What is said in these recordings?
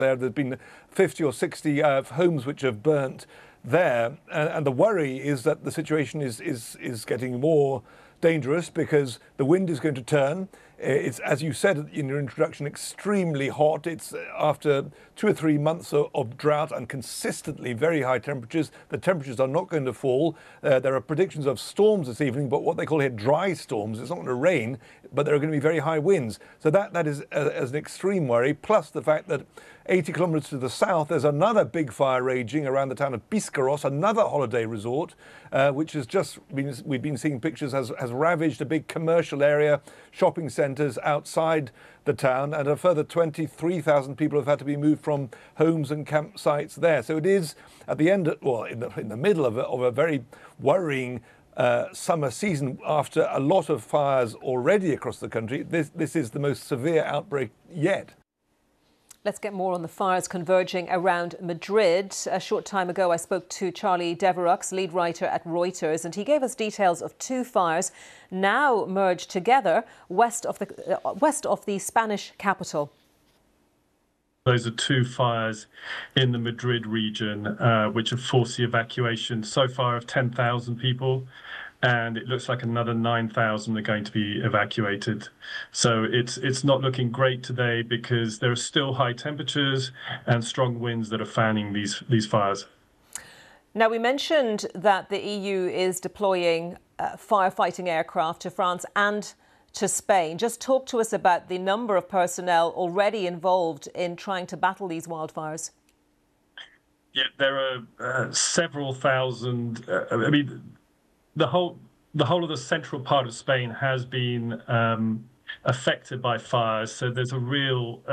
There's been 50 or 60 homes which have burnt there, and the worry is that the situation is getting more dangerous because the wind is going to turn. It's, as you said in your introduction, extremely hot. It's after 2 or 3 months of drought and consistently very high temperatures. The temperatures are not going to fall. There are predictions of storms this evening, but what they call here dry storms. It's not going to rain, but there are going to be very high winds. So that is as an extreme worry, plus the fact that 80 kilometres to the south, there's another big fire raging around the town of Biscarrosse, another holiday resort, which has just been, we've been seeing pictures, has ravaged a big commercial area, shopping centres outside the town, and a further 23,000 people have had to be moved from homes and campsites there. So it is at the end, well, in the middle of a very worrying summer season after a lot of fires already across the country. This is the most severe outbreak yet. Let's get more on the fires converging around Madrid. A short time ago, I spoke to Charlie Devereux, lead writer at Reuters, and he gave us details of 2 fires now merged together west of the Spanish capital. Those are 2 fires in the Madrid region, which have forced the evacuation so far of 10,000 people. And it looks like another 9,000 are going to be evacuated. So it's not looking great today because there are still high temperatures and strong winds that are fanning these fires. Now, we mentioned that the EU is deploying firefighting aircraft to France and to Spain. Just talk to us about the number of personnel already involved in trying to battle these wildfires. Yeah, there are several thousand. I mean, the whole of the central part of Spain has been affected by fires. So there's a real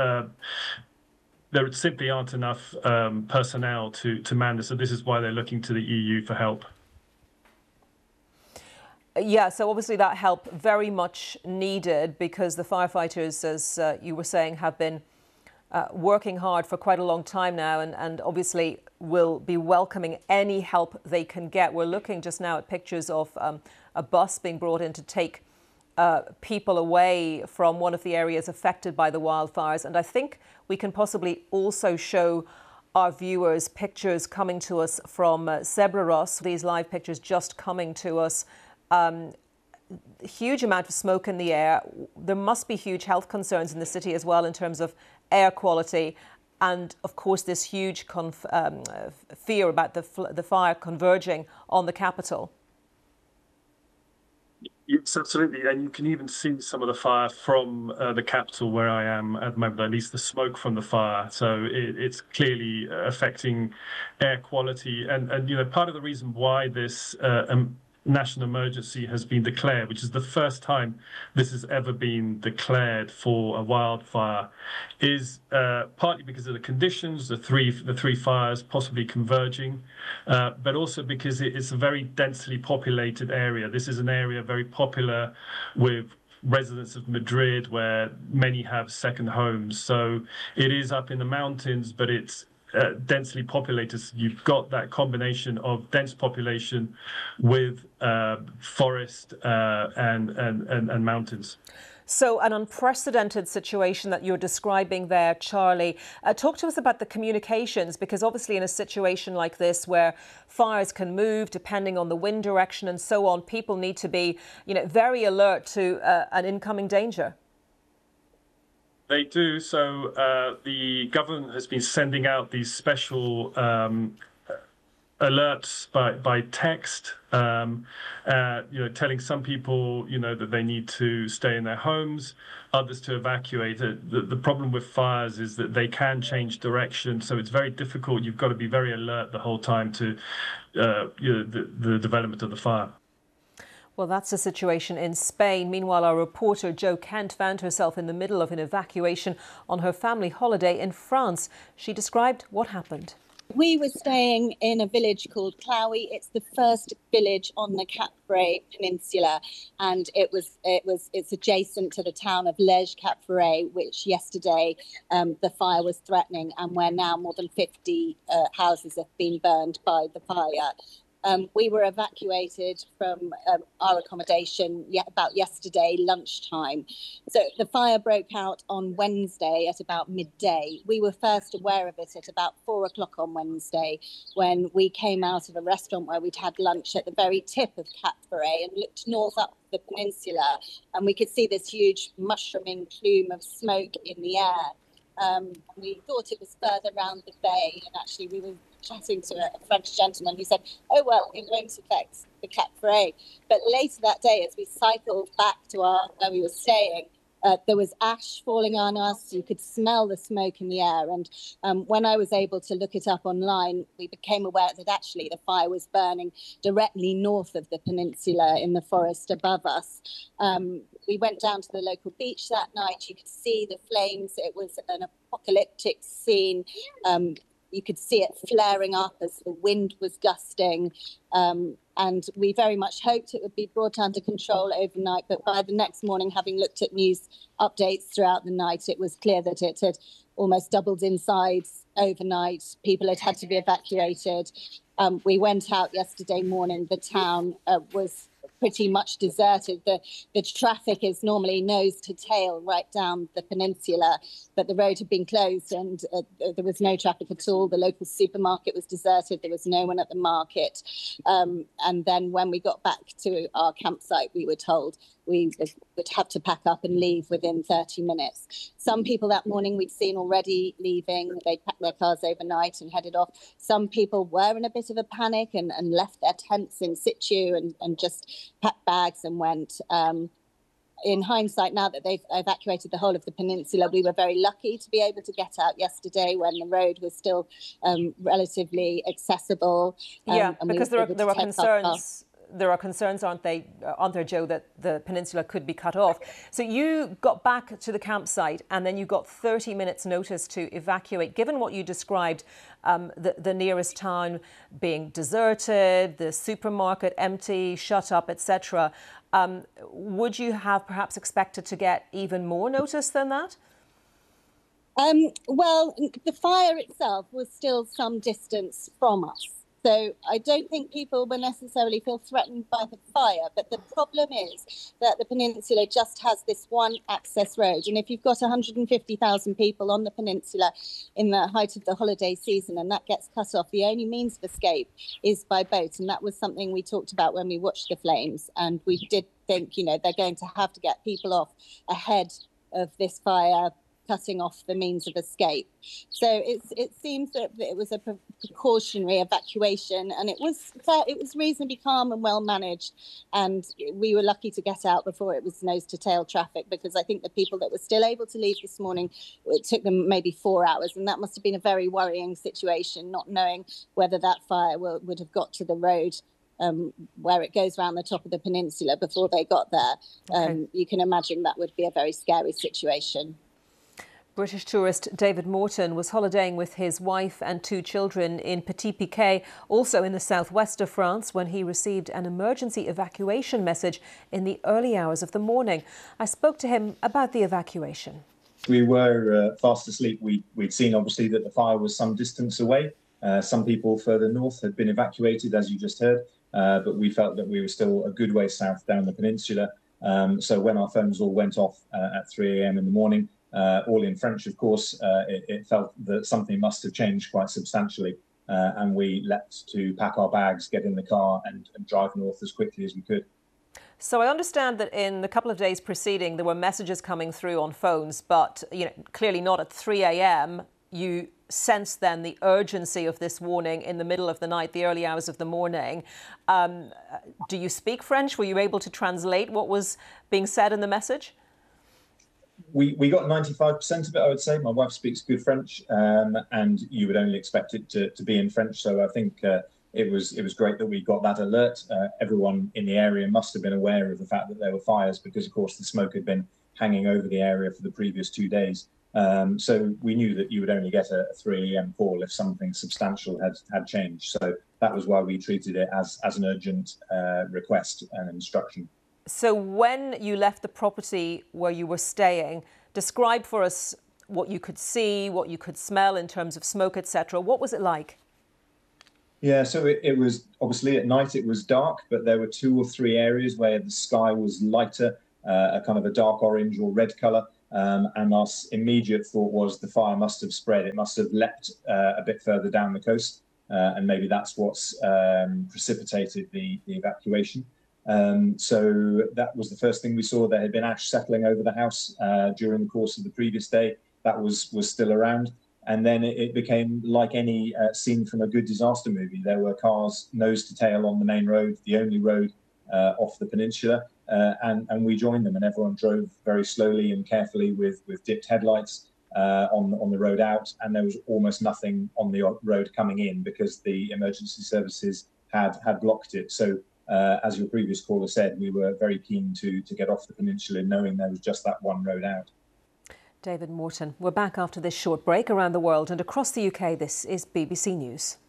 there simply aren't enough personnel to man this. So this is why they're looking to the EU for help. Yeah, so obviously that help very much needed because the firefighters, as you were saying, have been working hard for quite a long time now and obviously will be welcoming any help they can get. We're looking just now at pictures of a bus being brought in to take people away from one of the areas affected by the wildfires. And I think we can possibly also show our viewers pictures coming to us from Cebreros. These live pictures just coming to us. Huge amount of smoke in the air. There must be huge health concerns in the city as well in terms of air quality. And of course, this huge fear about the fire converging on the capital. Yes, absolutely. And you can even see some of the fire from the capital where I am at the moment, at least the smoke from the fire. So it's clearly affecting air quality. And you know, part of the reason why this national emergency has been declared, which is the first time this has ever been declared for a wildfire, is partly because of the conditions, the three fires possibly converging, but also because it's a very densely populated area. This is an area very popular with residents of Madrid, where many have second homes. So it is up in the mountains, but it's densely populated. So you've got that combination of dense population with forest and mountains. So an unprecedented situation that you're describing there, Charlie. Talk to us about the communications, because obviously in a situation like this where fires can move depending on the wind direction and so on, people need to be, you know, very alert to an incoming danger. They do. So the government has been sending out these special alerts by text, you know, telling some people, you know, that they need to stay in their homes, others to evacuate. The problem with fires is that they can change direction, so it's very difficult. You've got to be very alert the whole time to you know, the development of the fire. Well, that's the situation in Spain. Meanwhile, our reporter Jo Kent found herself in the middle of an evacuation on her family holiday in France. She described what happened. We were staying in a village called Clowey. It's the first village on the Cap-Ferret Peninsula, and it's adjacent to the town of Les Cap-Ferret, which yesterday the fire was threatening, and where now more than 50 houses have been burned by the fire. We were evacuated from our accommodation about yesterday lunchtime. So the fire broke out on Wednesday at about midday. We were first aware of it at about 4 o'clock on Wednesday when we came out of a restaurant where we'd had lunch at the very tip of Cap Ferret and looked north up the peninsula, and we could see this huge mushrooming plume of smoke in the air. We thought it was further round the bay, and actually we were chatting to a French gentleman who said, oh, well, it won't affect the Cap Ferret. But later that day, as we cycled back to where we were staying, there was ash falling on us. You could smell the smoke in the air. And when I was able to look it up online, we became aware that actually the fire was burning directly north of the peninsula in the forest above us. We went down to the local beach that night. You could see the flames. It was an apocalyptic scene. You could see it flaring up as the wind was gusting. And we very much hoped it would be brought under control overnight. But by the next morning, having looked at news updates throughout the night, it was clear that it had almost doubled in size overnight. People had to be evacuated. We went out yesterday morning. The town was pretty much deserted. The traffic is normally nose to tail right down the peninsula, but the road had been closed and there was no traffic at all. The local supermarket was deserted. There was no one at the market. And then when we got back to our campsite, we were told we would have to pack up and leave within 30 minutes. Some people that morning we'd seen already leaving. They packed their cars overnight and headed off. Some people were in a bit of a panic and left their tents in situ and just packed bags and went. In hindsight, now that they've evacuated the whole of the peninsula, we were very lucky to be able to get out yesterday when the road was still relatively accessible. Yeah, because there are concerns. There are concerns, aren't there, Joe, that the peninsula could be cut off. So you got back to the campsite and then you got 30 minutes notice to evacuate. Given what you described, the nearest town being deserted, the supermarket empty, shut up, etc., would you have perhaps expected to get even more notice than that? Well, the fire itself was still some distance from us. So I don't think people will necessarily feel threatened by the fire. But the problem is that the peninsula just has this one access road. And if you've got 150,000 people on the peninsula in the height of the holiday season and that gets cut off, the only means of escape is by boat. And that was something we talked about when we watched the flames. And we did think, they're going to have to get people off ahead of this fire cutting off the means of escape. So it seems that it was a precautionary evacuation, and it was reasonably calm and well managed. And we were lucky to get out before it was nose to tail traffic, because I think the people that were still able to leave this morning, it took them maybe 4 hours, and that must have been a very worrying situation, not knowing whether that fire would have got to the road where it goes around the top of the peninsula before they got there. Okay. You can imagine that would be a very scary situation. British tourist David Morton was holidaying with his wife and 2 children in Petit-Piquet, also in the southwest of France, when he received an emergency evacuation message in the early hours of the morning. I spoke to him about the evacuation. We were fast asleep. We'd seen, obviously, that the fire was some distance away. Some people further north had been evacuated, as you just heard, but we felt that we were still a good way south down the peninsula. So when our phones all went off at 3 a.m. in the morning, all in French, of course, it felt that something must have changed quite substantially. And we leapt to pack our bags, get in the car and drive north as quickly as we could. So I understand that in the couple of days preceding, there were messages coming through on phones, but clearly not at 3 a.m. You sensed then the urgency of this warning in the middle of the night, the early hours of the morning. Do you speak French? Were you able to translate what was being said in the message? We got 95% of it, I would say. My wife speaks good French, and you would only expect it to be in French. So I think it was great that we got that alert. Everyone in the area must have been aware of the fact that there were fires, because, of course, the smoke had been hanging over the area for the previous 2 days. So we knew that you would only get a 3 a.m. call if something substantial had changed. So that was why we treated it as an urgent request and instruction. So when you left the property where you were staying, describe for us what you could see, what you could smell in terms of smoke, etc. What was it like? Yeah, so it was obviously at night it was dark, but there were 2 or 3 areas where the sky was lighter, a kind of a dark orange or red color. And our immediate thought was the fire must have spread. It must have leapt a bit further down the coast, and maybe that's what's precipitated the evacuation. So that was the first thing we saw. There had been ash settling over the house during the course of the previous day. That was still around. And then it became like any scene from a good disaster movie. There were cars nose to tail on the main road, the only road off the peninsula, and we joined them. And everyone drove very slowly and carefully with dipped headlights on the road out. And there was almost nothing on the road coming in because the emergency services had blocked it. So as your previous caller said, we were very keen to get off the peninsula, knowing there was just that one road out. David Morton. We're back after this short break. Around the world and across the UK, this is BBC News.